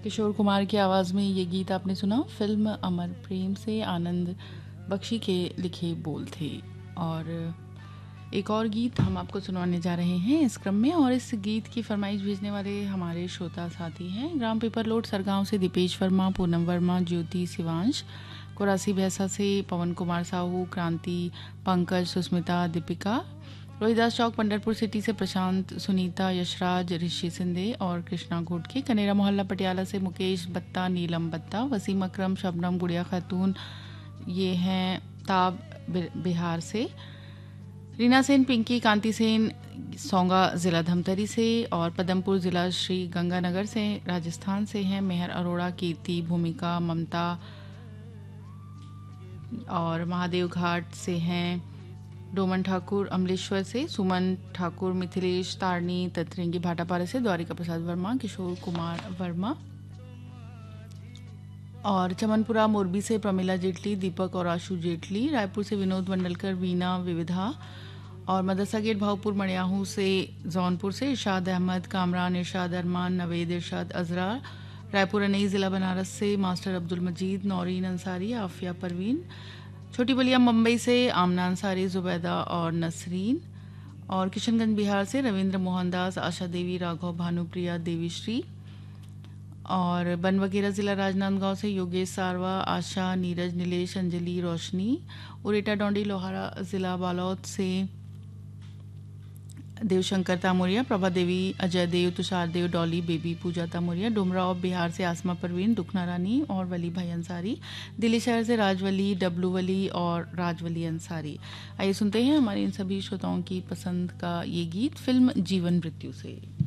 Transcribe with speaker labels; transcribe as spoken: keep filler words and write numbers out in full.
Speaker 1: किशोर कुमार की आवाज़ में ये गीत आपने सुना फिल्म अमर प्रेम से। आनंद बख्शी के लिखे बोल थे। और एक और गीत हम आपको सुनाने जा रहे हैं इस क्रम में, और इस गीत की फरमाइश भेजने वाले हमारे श्रोता साथी हैं ग्राम पेपरलोड सरगांव से दीपेश वर्मा, पूनम वर्मा, ज्योति, शिवांश, कोरासी भैंसा से पवन कुमार साहू, क्रांति, पंकज, सुस्मिता, दीपिका, रोहिदास चौक पंडरपुर सिटी से प्रशांत, सुनीता, यशराज, ऋषि सिंधे और कृष्णा घोटके, कनेरा मोहल्ला पटियाला से मुकेश बत्ता, नीलम बत्ता, वसीम अकरम, शबनम, गुड़िया खातून, ये हैं ताब बिहार से, रीना सेन, पिंकी, कांति सेन, सोंगा ज़िला धमतरी से, और पदमपुर ज़िला श्री गंगानगर से राजस्थान से हैं मेहर अरोड़ा, कीर्ति, भूमिका, ममता, और महादेव घाट से हैं डोमन ठाकुर, अमलेश्वर से सुमन ठाकुर, मिथिलेश, तारनी, ततरिंगी भाटापारा से द्वारिका प्रसाद वर्मा, किशोर कुमार वर्मा, और चमनपुरा मोरबी से प्रमिला जेटली, दीपक और आशु जेटली, रायपुर से विनोद वंडलकर, वीना, विविधा, और मदरसा गेट भावपुर मड़ियाहू से, जौनपुर से इरशाद अहमद, कामरान, इरशाद अरमान, नवेद, इरशाद अजरा, रायपुर नई ज़िला बनारस से मास्टर अब्दुल मजीद, नौरीन अंसारी, आफिया परवीन, छोटी बलिया मुंबई से आमना अंसारी, जुबैदा और नसरीन, और किशनगंज बिहार से रविंद्र मोहनदास, आशा देवी, राघव, भानुप्रिया, देवीश्री, और बनवगेरा ज़िला राजनांदगांव से योगेश सारवा, आशा, नीरज, नीलेश, अंजलि, रोशनी, उरेटा डोंडी लोहारा ज़िला बालौद से देवशंकर तामोरिया, प्रभा देवी, अजय देव, तुषार देव, डॉली, बेबी, पूजा तामोरिया, डुमराव बिहार से आसमा परवीन, दुखना रानी और वली भाई अंसारी, दिल्ली शहर से राजवली, डब्लू वली और राजवली अंसारी। आइए सुनते हैं हमारे इन सभी श्रोताओं की पसंद का ये गीत फिल्म जीवन मृत्यु से।